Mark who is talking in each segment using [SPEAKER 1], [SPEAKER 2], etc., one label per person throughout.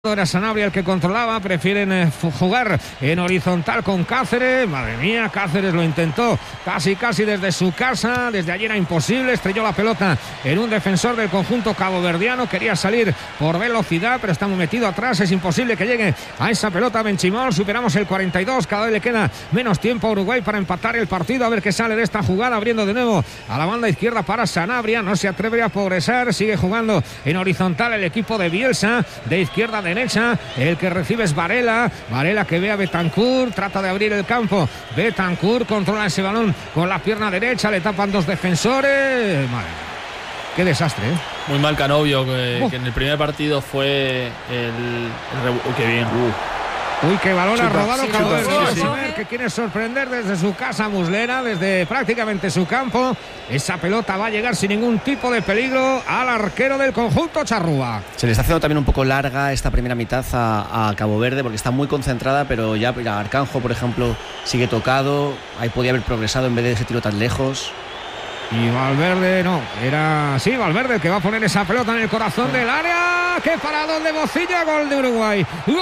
[SPEAKER 1] Era Sanabria el que controlaba, prefieren jugar en horizontal con Cáceres. Madre mía, Cáceres lo intentó casi desde su casa, desde allí era imposible, estrelló la pelota en un defensor del conjunto caboverdiano, quería salir por velocidad, pero está muy metido atrás, es imposible que llegue a esa pelota Benchimol. Superamos el 42, cada vez le queda menos tiempo a Uruguay para empatar el partido, a ver qué sale de esta jugada, abriendo de nuevo a la banda izquierda para Sanabria, no se atreve a progresar, sigue jugando en horizontal el equipo de Bielsa, de izquierda a derecha, el que recibe es Varela que ve a Bentancur, trata de abrir el campo, Bentancur controla ese balón con la pierna derecha, le tapan dos defensores, madre, qué desastre, ¿eh?
[SPEAKER 2] Muy mal Canovio, que en el primer partido fue qué bien.
[SPEAKER 1] Uy, qué balón ha robado Cabo Verde.
[SPEAKER 2] Sí.
[SPEAKER 1] Que quiere sorprender desde su casa Muslera, desde prácticamente su campo. Esa pelota va a llegar sin ningún tipo de peligro al arquero del conjunto charrúa.
[SPEAKER 3] Se le está haciendo también un poco larga esta primera mitad a Cabo Verde porque está muy concentrada, pero ya Arcanjo, por ejemplo, sigue tocado. Ahí podía haber progresado en vez de ese tiro tan lejos.
[SPEAKER 1] Y Valverde, no, era Valverde el que va a poner esa pelota en el corazón del área. ¡Qué paradón de Bocilla! Gol de Uruguay. Gol,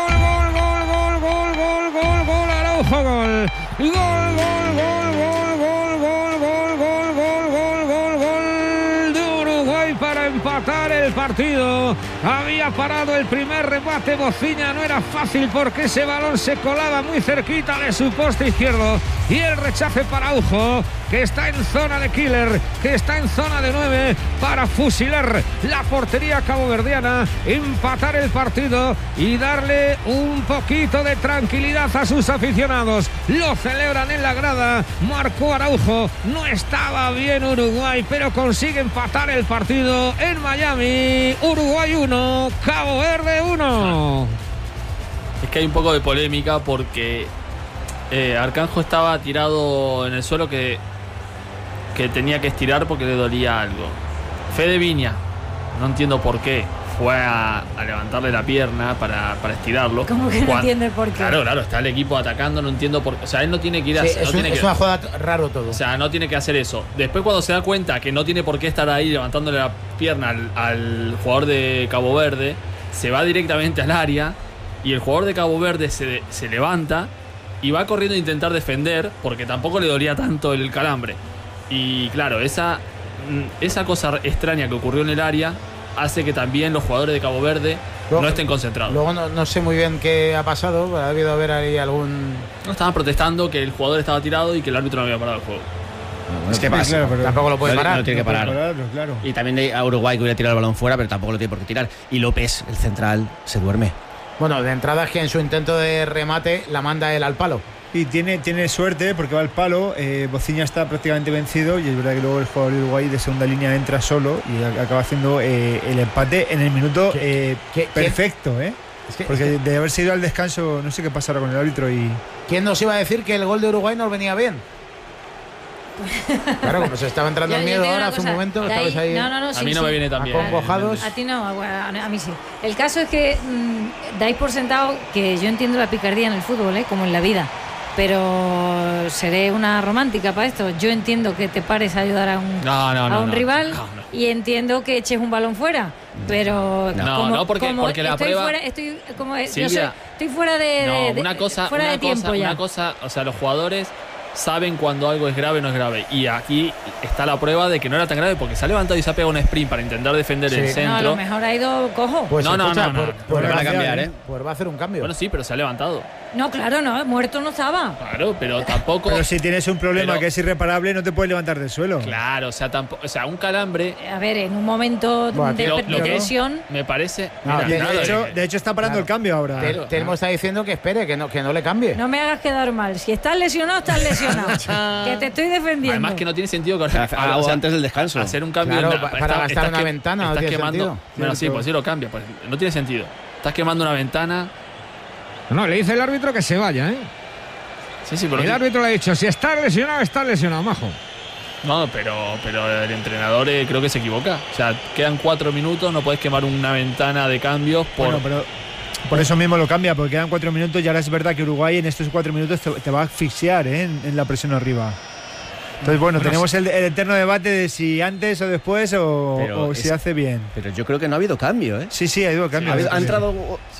[SPEAKER 1] Araujo, gol de Uruguay para empatar el partido. Había parado el primer remate Bocilla, no era fácil porque ese balón se colaba muy cerquita de su poste izquierdo, y el rechace para Araujo, que está en zona de killer, que está en zona de 9 para fusilar la portería caboverdiana, empatar el partido y darle un poquito de tranquilidad a sus aficionados. Lo celebran en la grada. Marcó Araujo, no estaba bien Uruguay, pero consigue empatar el partido en Miami. Uruguay 1, Cabo Verde 1.
[SPEAKER 2] Es que hay un poco de polémica porque Arcanjo estaba tirado en el suelo que tenía que estirar porque le dolía algo. Fede Viña, no entiendo por qué, fue a levantarle la pierna para estirarlo.
[SPEAKER 4] ¿Cómo que no entiende por qué?
[SPEAKER 2] Claro, está el equipo atacando, no entiendo por qué. O sea, él no tiene que ir a...
[SPEAKER 5] Sí, es una jugada raro todo.
[SPEAKER 2] O sea, no tiene que hacer eso. Después, cuando se da cuenta que no tiene por qué estar ahí levantándole la pierna al jugador de Cabo Verde, se va directamente al área y el jugador de Cabo Verde se levanta y va corriendo a intentar defender porque tampoco le dolía tanto el calambre. Y claro, esa cosa extraña que ocurrió en el área hace que también los jugadores de Cabo Verde no estén concentrados.
[SPEAKER 5] Luego no sé muy bien qué ha pasado, ha debido haber ahí algún...
[SPEAKER 2] No, estaban protestando que el jugador estaba tirado y que el árbitro no había parado el juego.
[SPEAKER 3] Es que pasa,
[SPEAKER 5] claro, pero tampoco lo puede parar.
[SPEAKER 3] No tiene que parar.
[SPEAKER 5] Claro.
[SPEAKER 3] Y también a Uruguay que hubiera tirado el balón fuera, pero tampoco lo tiene por qué tirar. Y López, el central, se duerme.
[SPEAKER 5] Bueno, de entrada es que en su intento de remate la manda él al palo.
[SPEAKER 6] Y tiene suerte porque va al palo. Bociña está prácticamente vencido y es verdad que luego el jugador de Uruguay de segunda línea entra solo y acaba haciendo el empate en el minuto perfecto, ¿eh? Porque de haberse ido al descanso, no sé qué pasará con el árbitro. Y
[SPEAKER 5] ¿quién nos iba a decir que el gol de Uruguay nos venía bien? Claro, como se estaba entrando en miedo ahora hace un momento, estabais ahí.
[SPEAKER 2] No, a mí no me viene tan bien.
[SPEAKER 5] Acongojados.
[SPEAKER 4] A ti no, a mí sí. El caso es que dais por sentado que yo entiendo la picardía en el fútbol, como en la vida. Pero seré una romántica para esto. Yo entiendo que te pares a ayudar a un rival y entiendo que eches un balón fuera. Pero
[SPEAKER 2] porque la prueba...
[SPEAKER 4] estoy fuera de tiempo ya.
[SPEAKER 2] Una cosa, o sea, los jugadores saben cuando algo es grave o no es grave. Y aquí está la prueba de que no era tan grave porque se ha levantado y se ha pegado un sprint para intentar defender el centro.
[SPEAKER 4] No, a lo mejor ha ido cojo.
[SPEAKER 5] Pues
[SPEAKER 2] no.
[SPEAKER 5] Pues
[SPEAKER 3] va a cambiar, ¿eh?
[SPEAKER 5] Pues va a hacer un cambio.
[SPEAKER 2] Bueno, sí, pero se ha levantado.
[SPEAKER 4] No, claro, no, muerto no estaba.
[SPEAKER 2] Claro, pero tampoco...
[SPEAKER 6] Pero si tienes un problema que es irreparable, no te puedes levantar del suelo.
[SPEAKER 2] Claro, o sea, un calambre...
[SPEAKER 4] A ver, en un momento de lesión...
[SPEAKER 2] Me parece...
[SPEAKER 6] De hecho está parando el cambio ahora.
[SPEAKER 5] Telmo está diciendo que espere, que no le cambie.
[SPEAKER 4] No me hagas quedar mal. Si estás lesionado, estás lesionado. Que te estoy defendiendo.
[SPEAKER 2] Además que no tiene sentido que
[SPEAKER 3] antes del descanso.
[SPEAKER 2] Hacer un cambio...
[SPEAKER 5] Claro, para gastar una ventana no
[SPEAKER 2] estás
[SPEAKER 5] tiene
[SPEAKER 2] quemando,
[SPEAKER 5] sentido.
[SPEAKER 2] Bueno, sí, pues sí lo cambia. Pues no tiene sentido. Estás quemando una ventana...
[SPEAKER 1] No, le dice el árbitro que se vaya, ¿eh?
[SPEAKER 2] Sí, pero...
[SPEAKER 1] El árbitro le ha dicho, si estás lesionado, majo.
[SPEAKER 2] No, pero el entrenador creo que se equivoca. O sea, quedan 4 minutos, no puedes quemar una ventana de cambios por...
[SPEAKER 6] Bueno, pero por eso mismo lo cambia, porque quedan 4 minutos y ahora es verdad que Uruguay en estos 4 minutos te va a asfixiar, ¿eh? en la presión arriba. Entonces, bueno, tenemos el eterno debate de si antes o después o si hace bien.
[SPEAKER 3] Pero yo creo que no ha habido cambio, ¿eh?
[SPEAKER 6] Sí, ha habido cambio.
[SPEAKER 3] Ha entrado